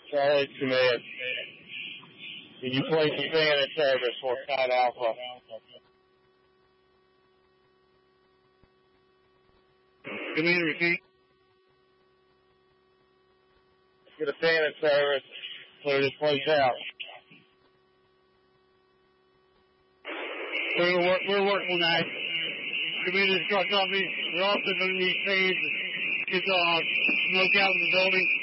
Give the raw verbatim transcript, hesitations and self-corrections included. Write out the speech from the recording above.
Charlie Command. Can you place a fan in service for Scott Alpha? Command, repeat. Get a fan in service. Clear this place out. We're, work, we're working tonight. Community struck off these. We're also going to need fans to get uh, smoke out of the building.